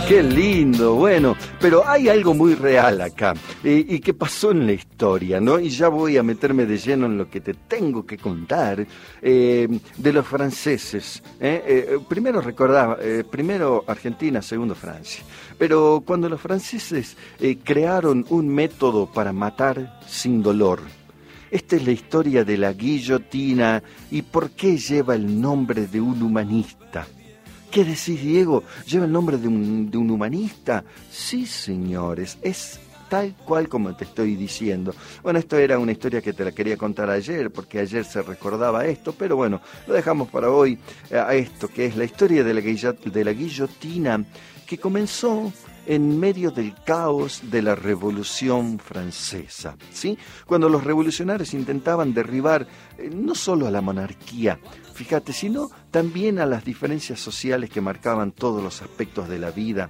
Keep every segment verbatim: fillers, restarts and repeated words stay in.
Qué lindo, bueno, pero hay algo muy real acá, eh, y que pasó en la historia, ¿no? Y ya voy a meterme de lleno en lo que te tengo que contar eh, de los franceses. ¿eh? Eh, primero recordaba, eh, primero Argentina, segundo Francia. Pero cuando los franceses eh, crearon un método para matar sin dolor. Esta es la historia de la guillotina y por qué lleva el nombre de un humanista. ¿Qué decís, Diego? ¿Lleva el nombre de un, de un humanista? Sí, señores, es tal cual como te estoy diciendo. Bueno, esto era una historia que te la quería contar ayer, porque ayer se recordaba esto, pero bueno, lo dejamos para hoy, a esto, que es la historia de la, de la guillotina, que comenzó en medio del caos de la Revolución Francesa, ¿sí? Cuando los revolucionarios intentaban derribar eh, no solo a la monarquía, fíjate, sino también a las diferencias sociales que marcaban todos los aspectos de la vida,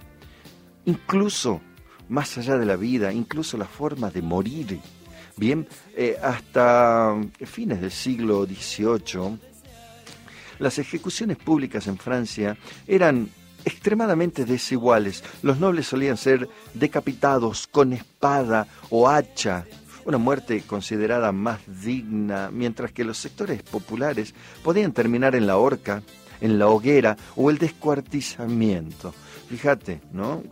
incluso más allá de la vida, incluso la forma de morir. Bien, eh, hasta fines del siglo dieciocho, las ejecuciones públicas en Francia eran extremadamente desiguales. Los nobles solían ser decapitados con espada o hacha, una muerte considerada más digna, mientras que los sectores populares podían terminar en la horca, en la hoguera o el descuartizamiento. Fíjate, ¿no?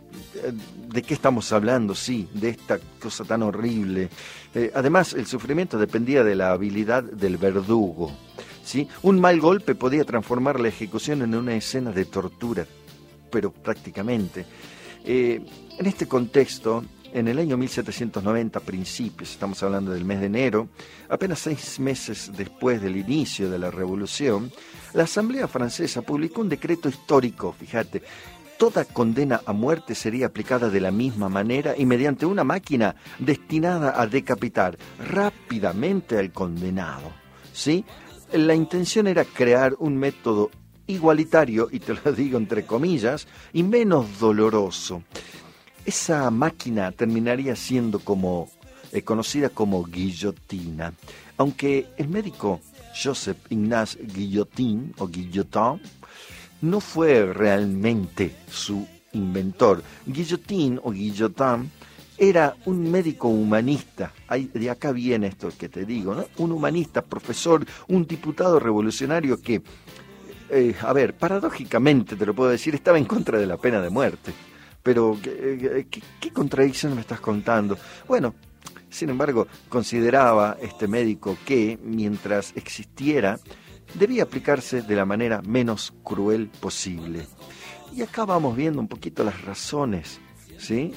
¿De qué estamos hablando? Sí, de esta cosa tan horrible. Eh, además, el sufrimiento dependía de la habilidad del verdugo, ¿sí? Un mal golpe podía transformar la ejecución en una escena de tortura, pero prácticamente. Eh, en este contexto, en el año mil setecientos noventa, principios, estamos hablando del mes de enero, apenas seis meses después del inicio de la Revolución, la Asamblea Francesa publicó un decreto histórico, fíjate. Toda condena a muerte sería aplicada de la misma manera y mediante una máquina destinada a decapitar rápidamente al condenado, ¿sí? La intención era crear un método igualitario, y te lo digo entre comillas, y menos doloroso. Esa máquina terminaría siendo como eh, conocida como guillotina, aunque el médico Joseph Ignace Guillotin o Guillotin no fue realmente su inventor. Guillotin o Guillotin era un médico humanista. De acá viene esto que te digo, ¿no? Un humanista, profesor, un diputado revolucionario que, eh, a ver, paradójicamente te lo puedo decir, estaba en contra de la pena de muerte. Pero, ¿qué, qué, qué contradicción me estás contando? Bueno, sin embargo, consideraba este médico que, mientras existiera, debía aplicarse de la manera menos cruel posible. Y acá vamos viendo un poquito las razones, ¿sí?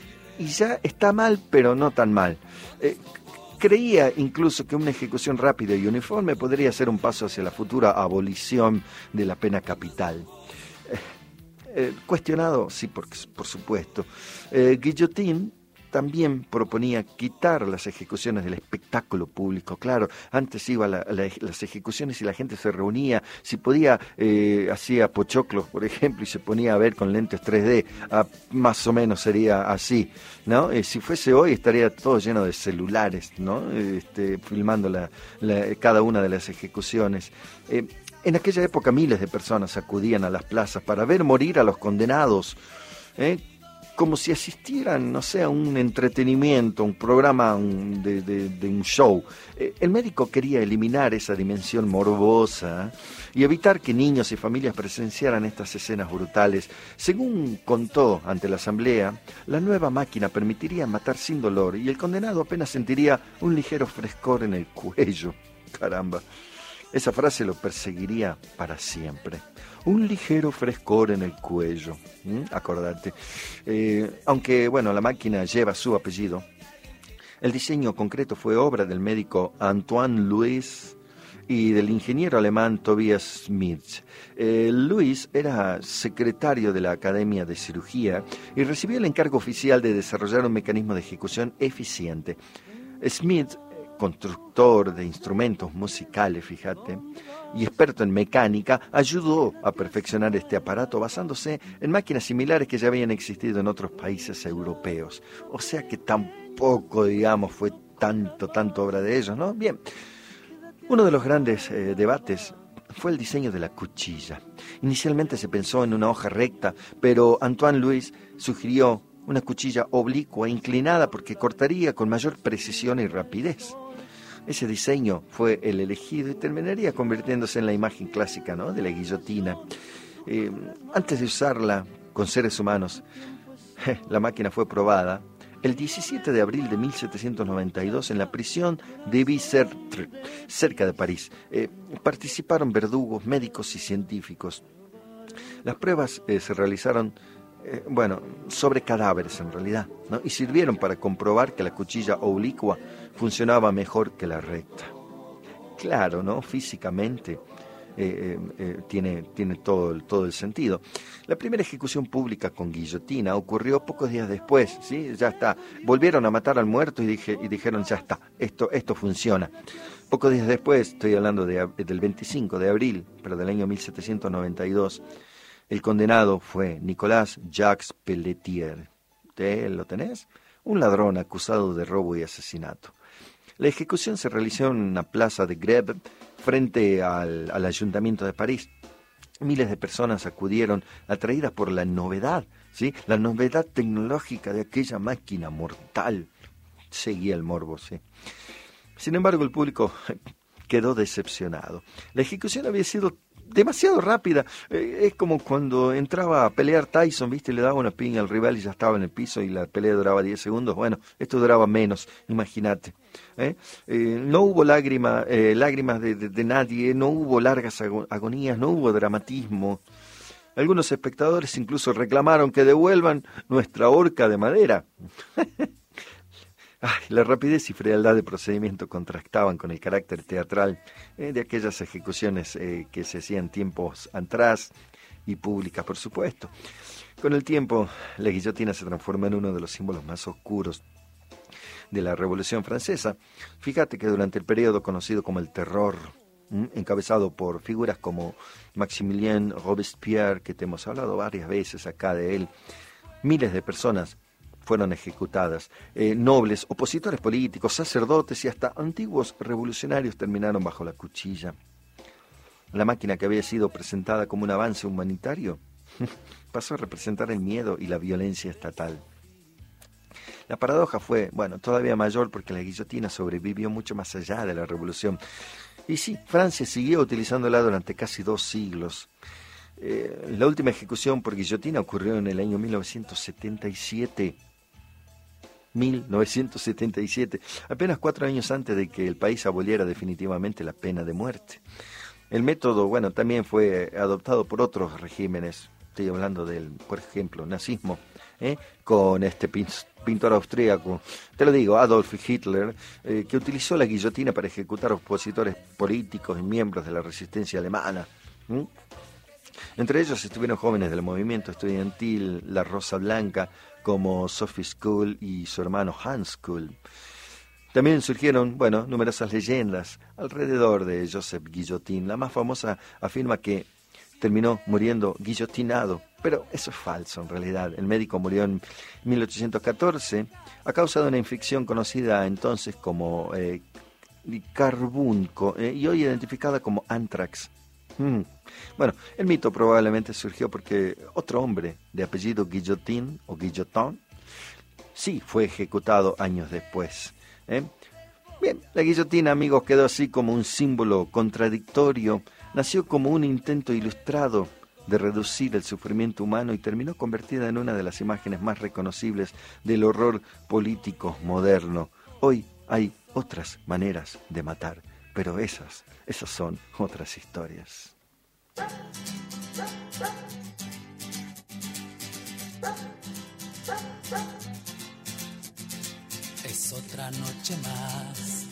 Y ya está mal, pero no tan mal. Eh, creía incluso que una ejecución rápida y uniforme podría ser un paso hacia la futura abolición de la pena capital. Eh, eh, cuestionado, sí, por, por supuesto. Eh, Guillotin también proponía quitar las ejecuciones del espectáculo público. Claro, antes iba la, la, las ejecuciones y la gente se reunía, si podía, eh, hacía pochoclos, por ejemplo, y se ponía a ver con lentes tres D, ah, más o menos sería así, ¿no? Eh, si fuese hoy estaría todo lleno de celulares, ¿no? Este, filmando la, la, cada una de las ejecuciones. Eh, en aquella época miles de personas acudían a las plazas para ver morir a los condenados, ¿eh? Como si asistieran, no sé, a un entretenimiento, un programa un, de, de, de un show. Eh, el médico quería eliminar esa dimensión morbosa y evitar que niños y familias presenciaran estas escenas brutales. Según contó ante la asamblea, la nueva máquina permitiría matar sin dolor y el condenado apenas sentiría un ligero frescor en el cuello. Caramba, esa frase lo perseguiría para siempre. Un ligero frescor en el cuello, ¿Mm? Acordate. Eh, aunque, bueno, la máquina lleva su apellido, el diseño concreto fue obra del médico Antoine Louis y del ingeniero alemán Tobias Schmidt. Eh, Louis era secretario de la Academia de Cirugía y recibió el encargo oficial de desarrollar un mecanismo de ejecución eficiente. Schmidt, constructor de instrumentos musicales, fíjate, y experto en mecánica, ayudó a perfeccionar este aparato basándose en máquinas similares que ya habían existido en otros países europeos. O sea que tampoco, digamos, fue tanto, tanto obra de ellos, ¿no? Bien, uno de los grandes eh, debates fue el diseño de la cuchilla. Inicialmente se pensó en una hoja recta, pero Antoine Louis sugirió una cuchilla oblicua, inclinada, porque cortaría con mayor precisión y rapidez. Ese diseño fue el elegido y terminaría convirtiéndose en la imagen clásica, ¿no?, de la guillotina. Eh, antes de usarla con seres humanos, la máquina fue probada el diecisiete de abril de mil setecientos noventa y dos en la prisión de Bicêtre, cerca de París. Eh, participaron verdugos, médicos y científicos. Las pruebas eh, se realizaron, eh, bueno, sobre cadáveres en realidad, ¿no?, y sirvieron para comprobar que la cuchilla oblicua funcionaba mejor que la recta. Claro, ¿no?, físicamente Eh, eh, tiene, tiene todo, el, todo el sentido. La primera ejecución pública con guillotina ocurrió pocos días después, ¿sí? Ya está. Volvieron a matar al muerto y, dije, y dijeron, ya está, esto, esto funciona. Pocos días después, estoy hablando de, del veinticinco de abril, pero del año mil setecientos noventa y dos, el condenado fue Nicolas Jacques Pelletier. ¿Te, ¿Lo tenés? Un ladrón acusado de robo y asesinato. La ejecución se realizó en una plaza de Grève, frente al, al Ayuntamiento de París. Miles de personas acudieron, atraídas por la novedad, ¿sí?, la novedad tecnológica de aquella máquina mortal. Seguía el morbo, sí. Sin embargo, el público quedó decepcionado. La ejecución había sido demasiado rápida. Eh, es como cuando entraba a pelear Tyson, ¿viste? Le daba una piña al rival y ya estaba en el piso y la pelea duraba diez segundos. Bueno, esto duraba menos, imagínate. ¿Eh? Eh, no hubo lágrima, eh, lágrimas de, de, de nadie, no hubo largas agonías, no hubo dramatismo. Algunos espectadores incluso reclamaron que devuelvan nuestra horca de madera. Ay, la rapidez y frialdad de procedimiento contrastaban con el carácter teatral eh, de aquellas ejecuciones eh, que se hacían tiempos atrás y públicas, por supuesto. Con el tiempo, la guillotina se transformó en uno de los símbolos más oscuros de la Revolución Francesa. Fíjate que durante el periodo conocido como el Terror, ¿m? encabezado por figuras como Maximilien Robespierre, que te hemos hablado varias veces acá de él, miles de personas fueron ejecutadas. Eh, nobles, opositores políticos, sacerdotes y hasta antiguos revolucionarios terminaron bajo la cuchilla. La máquina que había sido presentada como un avance humanitario pasó a representar el miedo y la violencia estatal. La paradoja fue, bueno, todavía mayor porque la guillotina sobrevivió mucho más allá de la revolución. Y sí, Francia siguió utilizándola durante casi dos siglos. Eh, la última ejecución por guillotina ocurrió en el año mil novecientos setenta y siete. mil novecientos setenta y siete, apenas cuatro años antes de que el país aboliera definitivamente la pena de muerte. El método, bueno, también fue adoptado por otros regímenes. Estoy hablando del, por ejemplo, nazismo, ¿eh? con este pintor austríaco, te lo digo, Adolf Hitler, eh, que utilizó la guillotina para ejecutar opositores políticos y miembros de la resistencia alemana. ¿Mm? Entre ellos estuvieron jóvenes del movimiento estudiantil La Rosa Blanca, como Sophie School y su hermano Hans School. También surgieron, bueno, numerosas leyendas alrededor de Joseph Guillotin. La más famosa afirma que terminó muriendo guillotinado, pero eso es falso en realidad. El médico murió en mil ochocientos catorce a causa de una infección conocida entonces como eh, carbunco eh, y hoy identificada como anthrax. Hmm. Bueno, el mito probablemente surgió porque otro hombre de apellido Guillotin o Guillotin sí fue ejecutado años después. ¿eh? Bien, la guillotina, amigos, quedó así como un símbolo contradictorio. Nació como un intento ilustrado de reducir el sufrimiento humano y terminó convertida en una de las imágenes más reconocibles del horror político moderno. Hoy hay otras maneras de matar, pero esas, esas son otras historias. Es otra noche más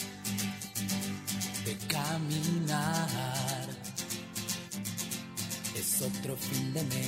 de caminar, es otro fin de mes.